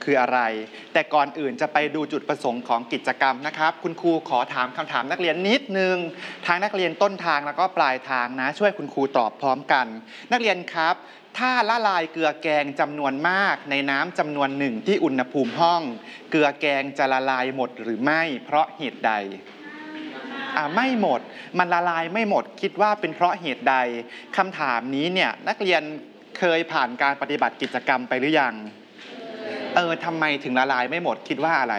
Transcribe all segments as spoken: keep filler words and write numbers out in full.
คืออะไรแต่ก่อนอื่นจะไปดูจุดประสงค์ของกิจกรรมนะครับคุณครูขอถามคำถามนักเรียนนิดนึงทางนักเรียนต้นทางแล้วก็ปลายทางนะช่วยคุณครูตอบพร้อมกันนักเรียนครับถ้าละลายเกลือแกงจำนวนมากในน้ำจำนวนหนึ่งที่อุณหภูมิห้องเกลือแกงจะละลายหมดหรือไม่เพราะเหตุใดอ่าไม่หมดมันละลายไม่หมดคิดว่าเป็นเพราะเหตุใดคำถามนี้เนี่ยนักเรียนเคยผ่านการปฏิบัติกิจกรรมไปหรือยังเออทำไมถึงละลายไม่หมดคิดว่าอะไร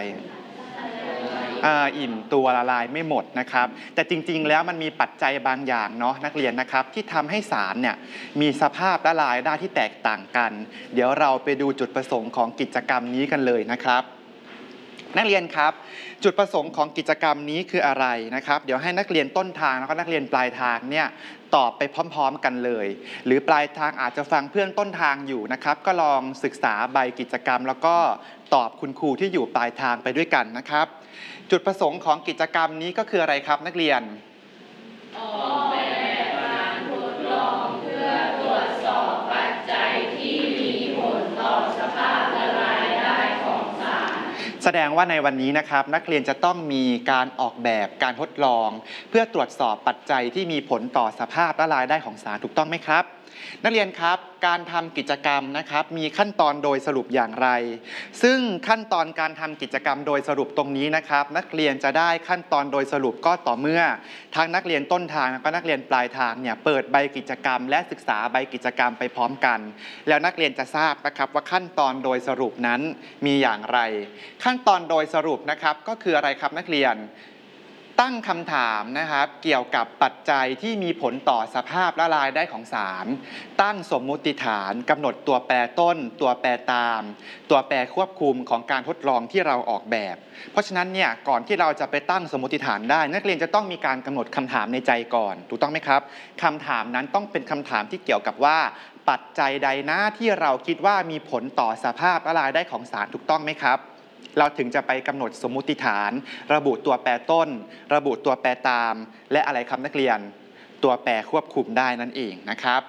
อิ่มตัวละลายไม่หมดนะครับแต่จริงๆแล้วมันมีปัจจัยบางอย่างเนาะนักเรียนนะครับที่ทำให้สารเนี่ยมีสภาพละลายได้ที่แตกต่างกันเดี๋ยวเราไปดูจุดประสงค์ของกิจกรรมนี้กันเลยนะครับนักเรียนครับจุดประสงค์ของกิจกรรมนี้คืออะไรนะครับเดี๋ยวให้นักเรียนต้นทางแล้วก็นักเรียนปลายทางเนี่ยตอบไปพร้อมๆกันเลยหรือปลายทางอาจจะฟังเพื่อนต้นทางอยู่นะครับก็ลองศึกษาใบกิจกรรมแล้วก็ตอบคุณครูที่อยู่ปลายทางไปด้วยกันนะครับจุดประสงค์ของกิจกรรมนี้ก็คืออะไรครับนักเรียนออกแบบการทดลองเพื่อตรวจสอบปัจจัยที่มีผลต่อสภาพละลายได้ของสารแสดงว่าในวันนี้นะครับนักเรียนจะต้องมีการออกแบบการทดลองเพื่อตรวจสอบปัจจัยที่มีผลต่อสภาพละลายได้ของสารถูกต้องไหมครับนักเรียนครับการทำกิจกรรมนะครับมีขั้นตอนโดยสรุปอย่างไรซึ่งขั้นตอนการทำกิจกรรมโดยสรุปตรงนี้นะครับนักเรียนจะได้ขั้นตอนโดยสรุปก็ต่อเมื่อทางนักเรียนต้นทางและก็นักเรียนปลายทางเนี่ยเปิดใบกิจกรรมและศึกษาใบกิจกรรมไปพร้อมกันแล้วนักเรียนจะทราบนะครับว่าขั้นตอนโดยสรุปนั้นมีอย่างไรขั้นตอนโดยสรุปนะครับก็คืออะไรครับนักเรียนตั้งคำถามนะครับเกี่ยวกับปัจจัยที่มีผลต่อสภาพละลายได้ของสารตั้งสมมุติฐานกำหนดตัวแปรต้นตัวแปรตามตัวแปรควบคุมของการทดลองที่เราออกแบบเพราะฉะนั้นเนี่ยก่อนที่เราจะไปตั้งสมมุติฐานได้นักเรียนจะต้องมีการกำหนดคำถามในใจก่อนถูกต้องไหมครับคำถามนั้นต้องเป็นคำถามที่เกี่ยวกับว่าปัจจัยใดนะที่เราคิดว่ามีผลต่อสภาพละลายได้ของสารถูกต้องไหมครับเราถึงจะไปกำหนดสมมุติฐานระบุตัวแปรต้นระบุตัวแปรตามและอะไรครับนักเรียนตัวแปรควบคุมได้นั่นเองนะครับ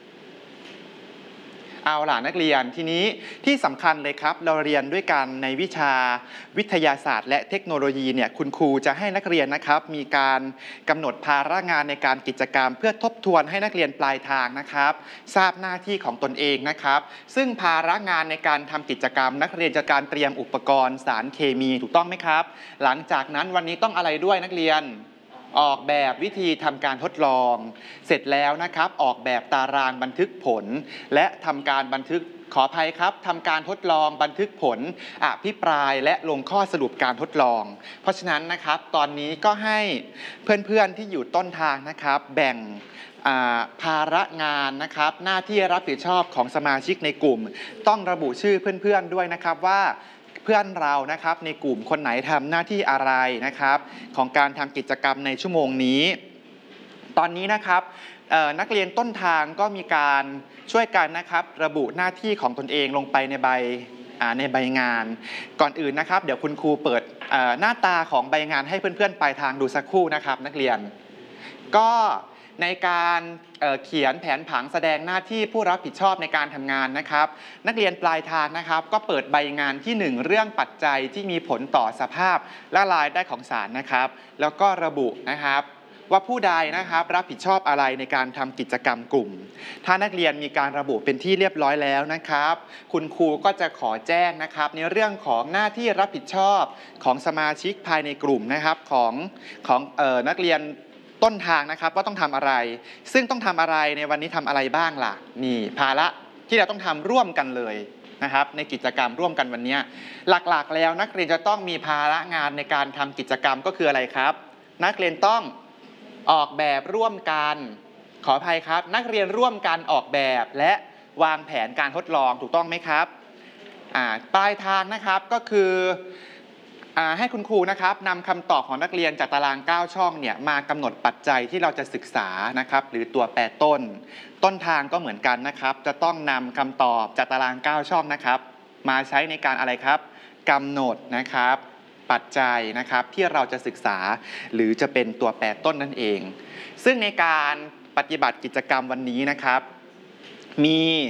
เอาล่ะนักเรียนทีนี้ที่สำคัญเลยครับเราเรียนด้วยกันในวิชาวิทยาศาสตร์และเทคโนโลยีเนี่ยคุณครูจะให้นักเรียนนะครับมีการกำหนดภาระงานในการกิจกรรมเพื่อทบทวนให้นักเรียนปลายทางนะครับทราบหน้าที่ของตนเองนะครับซึ่งภาระงานในการทำกิจกรรมนักเรียนจะการเตรียมอุปกรณ์สารเคมีถูกต้องไหมครับหลังจากนั้นวันนี้ต้องอะไรด้วยนักเรียนออกแบบวิธีทำการทดลองเสร็จแล้วนะครับออกแบบตารางบันทึกผลและทำการบันทึกขออภัยครับทำการทดลองบันทึกผลอภิปรายและลงข้อสรุปการทดลองเพราะฉะนั้นนะครับตอนนี้ก็ให้เพื่อนๆที่อยู่ต้นทางนะครับแบ่งภาระงานนะครับหน้าที่รับผิดชอบของสมาชิกในกลุ่มต้องระบุชื่อเพื่อนๆด้วยนะครับว่าเพื่อนเรานะครับในกลุ่มคนไหนทำหน้าที่อะไรนะครับของการทำกิจกรรมในชั่วโมงนี้ตอนนี้นะครับนักเรียนต้นทางก็มีการช่วยกันนะครับระบุหน้าที่ของตนเองลงไปในใบในใบงานก่อนอื่นนะครับเดี๋ยวคุณครูเปิดหน้าตาของใบงานให้เพื่อนๆปลายทางดูสักครู่นะครับนักเรียนก็ในการเขียนแผนผังแสดงหน้าที่ผู้รับผิดชอบในการทำงานนะครับนักเรียนปลายทางนะครับก็เปิดใบงานที่หนึ่งเรื่องปัจจัยที่มีผลต่อสภาพละลายได้ของสารนะครับแล้วก็ระบุนะครับว่าผู้ใดนะครับรับผิดชอบอะไรในการทำกิจกรรมกลุ่มถ้านักเรียนมีการระบุเป็นที่เรียบร้อยแล้วนะครับคุณครูก็จะขอแจ้งนะครับในเรื่องของหน้าที่รับผิดชอบของสมาชิกภายในกลุ่มนะครับของของเอ่อนักเรียนต้นทางนะครับว่าต้องทำอะไรซึ่งต้องทำอะไรในวันนี้ทำอะไรบ้างล่ะนี่ภาระที่เราต้องทำร่วมกันเลยนะครับในกิจกรรมร่วมกันวันนี้หลักๆแล้วนักเรียนจะต้องมีภาระงานในการทำกิจกรรมก็คืออะไรครับนักเรียนต้องออกแบบร่วมกันขออภัยครับนักเรียนร่วมกันออกแบบและวางแผนการทดลองถูกต้องไหมครับปลายทางนะครับก็คือให้คุณครูนะครับนำคำตอบของนักเรียนจากตารางเก้าช่องเนี่ยมากำหนดปัจจัยที่เราจะศึกษานะครับหรือตัวแปรต้นต้นทางก็เหมือนกันนะครับจะต้องนำคำตอบจากตารางเก้าช่องนะครับมาใช้ในการอะไรครับกำหนดนะครับปัจจัยนะครับที่เราจะศึกษาหรือจะเป็นตัวแปรต้นนั่นเองซึ่งในการปฏิบัติกิจกรรมวันนี้นะครับมี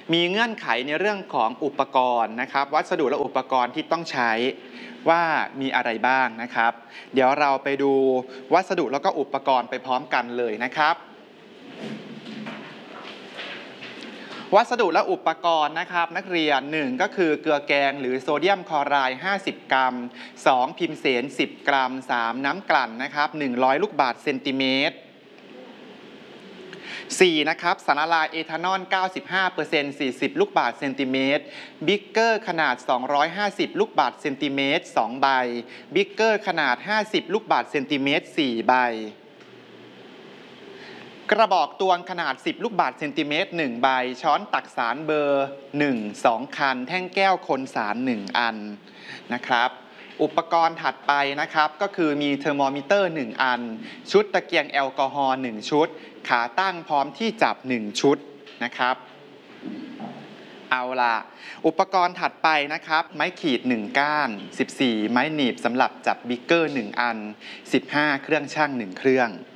มีเงื่อนไขในเรื่องของอุปกรณ์นะครับวัสดุและอุปกรณ์ที่ต้องใช้ว่ามีอะไรบ้างนะครับเดี๋ยวเราไปดูวัสดุแล้วก็อุปกรณ์ไปพร้อมกันเลยนะครับวัสดุและอุปกรณ์นะครับนักเรียนหนึ่งก็คือเกลือแกงหรือโซเดียมคลอไรด์ห้าสิบกรัมสองพิมเสนสิบกรัมสามน้ำกลั่นนะครับหนึ่งร้อยลูกบาศก์เซนติเมตรสี่นะครับสารละลายเอทานอล เก้าสิบห้าเปอร์เซ็นต์ สี่สิบ ลูกบาศก์เซนติเมตรบิ๊กเกอร์ขนาดสองร้อยห้าสิบลูกบาศก์เซนติเมตรสองใบบิ๊กเกอร์ขนาดห้าสิบลูกบาศก์เซนติเมตรสี่ใบกระบอกตวงขนาดสิบลูกบาศก์เซนติเมตรหนึ่งใบช้อนตักสารเบอร์หนึ่ง สองคันแท่งแก้วคนสารหนึ่งอันนะครับอุปกรณ์ถัดไปนะครับก็คือมีเทอร์โมมิเตอร์หนึ่งอันชุดตะเกียงแอลกอฮอล์หนึ่งชุดขาตั้งพร้อมที่จับหนึ่งชุดนะครับเอาล่ะอุปกรณ์ถัดไปนะครับไม้ขีดหนึ่งก้านสิบสี่ไม้หนีบสำหรับจับบิ๊กเกอร์หนึ่งอันสิบห้าเครื่องชั่งหนึ่งเครื่อง